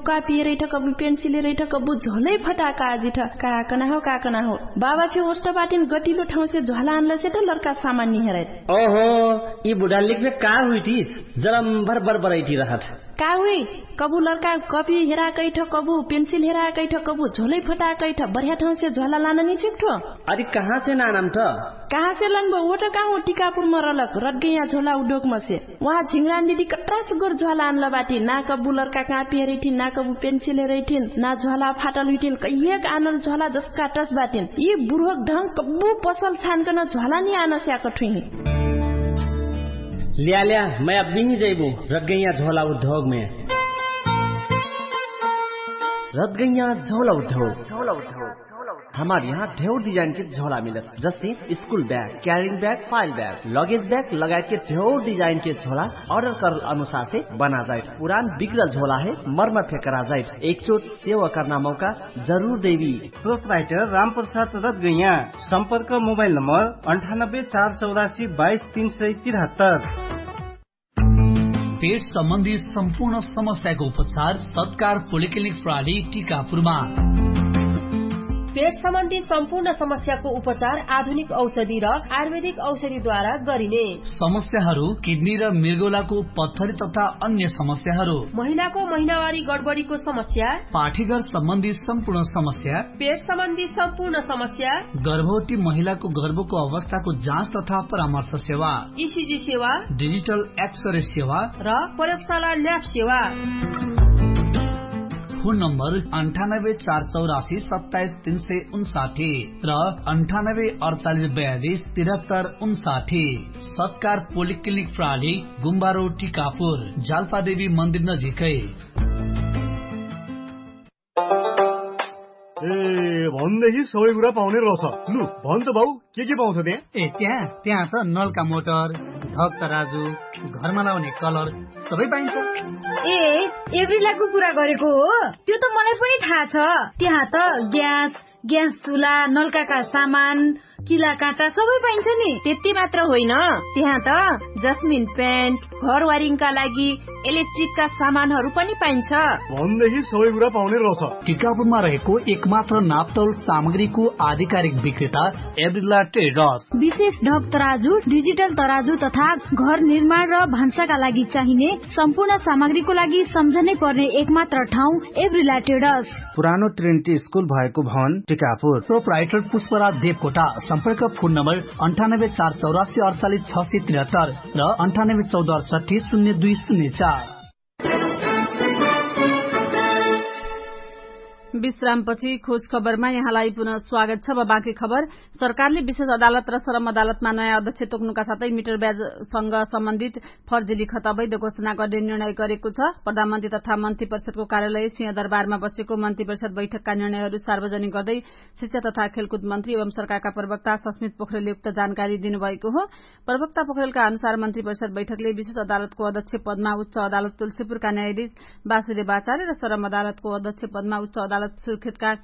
कापी रैठ कबु पेन्सिल रैठ कबु झोलै फटाका आजिठ काकना हो बाबा फे होस्ट बाटिन गतिलो ठाउँ से झोला आनला से त लड़का सामान नि हेरैत ओहो ई बुढा लेख्ने का हुइटिस जरम भर बरबरैटी रहत का हुई कबु लड़का कपी हेरा कैठ कबु पेन्सिल हेरा कैठ कबु झोलै फटा कैठ बढ़िया ठाउँ से झोला लान नि छिक्ठो अरे कहाँ से नानम त कहाँ से लनबो वो त कहाँ हो टिकापुर मरलक रटगैया झोला उडोक मसे वहाँ झिंगरान दीदी कट्रा सुगर झोला आनला बाटी ना कबु लड़का कापी हेरैठिन ना कबु पेन्सिल हेरैठिन ना झोला फाटल हुइठिन कहिएक आनल झोला जसका टस बाटिन यी बुढोक ढंग कबु पसल छानकन झोला नि आन स्याक ठुही लिया मैं अब नहीं जाइबू रटगैया झोला उद्योग में रटगैया झोला उद्योग हमारे यहाँ ढेर डिजाइन के झोला मिलत जैसे school bag carrying bag file bag luggage bag लगाए के ढेर डिजाइन के झोला ऑर्डर कर अनुसार से बना जाए पुरान बिगड़ल झोला है मरम्मत करा जाए एक चोट सेवा करना मौका जरूर देवी प्रोपराइटर राम प्रसाद रटगैया संपर्क मोबाइल नंबर 9848422373 पेट सम्बन्धी सम्पूर्ण समस्याको उपचार सत्कार पोलिक्लिनिक प्रणाली टीकापुरमा पेट सम्बन्धी सम्पूर्ण समस्याको उपचार आधुनिक औषधि र आयुर्वेदिक औषधिद्वारा गरिने समस्याहरू किडनी र मृगौलाको पत्थरी तथा अन्य समस्याहरू महिलाको महिनावारी गडबडीको समस्या पाठीघर सम्बन्धी सम्पूर्ण समस्या पेट सम्बन्धी सम्पूर्ण समस्या गर्भवती महिलाको गर्भको अवस्थाको जाँच तथा परामर्श सेवा ईसीजी सेवा डिजिटल एक्सरे सेवा र प्रयोगशाला ल्याब सेवा फोन नम्बर 9848847359 र 9848427359 सत्कार पोलिक्लिनिक प्रणाली गुम्बा रोड टीकापुर जाल्पादेवी मन्दिर नजिकै भन्देखि सबै कुरा पाउने रहेछ लु भन् त भाउ के पाउँछ त्यहाँ त्यहाँ त नलका मोटर धक तराजु घरमा लाउने कलर सबै पाइन्छ एभ्रिलाको कुरा गरेको हो त्यो त मलाई पनि थाहा छ त्यहाँ त ग्यास चुला नलका सामान किला काँटा सबै पाइन्छ नि त्यति मात्र होइन त्यहाँ त जस्मिन पेन्ट घर वायरिङका लागि इलेक्ट्रिकका सामानहरू पनि पाइन्छ भन्देखि सबै कुरा पाउने रहेछ टिकापुरमा रहेको एकमात्र नापतोल सामग्रीको आधिकारिक विक्रेता एभ्रिला ट्रेडर्स विशेष ढक तराजु डिजिटल तराजु तथा घर निर्माण र भान्साका लागि चाहिने सम्पूर्ण सामग्रीको लागि सम्झनै पर्ने एकमात्र ठाउँ एभ्रिला ट्रेडर्स पुरानो ट्रिनिटी स्कुल भएको भवन टिकापुर प्रोपराइटर पुष्पराज देवकोटा सम्पर्क फोन नम्बर 9848484673 र 9814680204 विश्रामपछि खोज खबरमा यहाँलाई पुनः स्वागत छ। बाँकी खबर सरकारले विशेष अदालत र श्रम अदालतमा नयाँ अध्यक्ष तोक्नुका साथै मिटर ब्याजसँग सम्बन्धित फर्जी लिखत अवैध घोषणा गर्ने निर्णय गरेको छ। प्रधानमन्त्री तथा मन्त्री परिषदको कार्यालय सिंहदरबारमा बसेको मन्त्री परिषद बैठकका निर्णयहरू सार्वजनिक गर्दै शिक्षा तथा खेलकुद मन्त्री एवं सरकारका प्रवक्ता सस्मित पोखरेलले उक्त जानकारी दिनुभएको हो। प्रवक्ता पोखरेलका अनुसार मन्त्री परिषद बैठकले विशेष अदालतको अध्यक्ष पदमा उच्च अदालत तुलसीपुरका न्यायाधीश वासुदेव आचार्य र श्रम अदालतको अध्यक्ष पदमा उच्च अदालत सुर्खेतका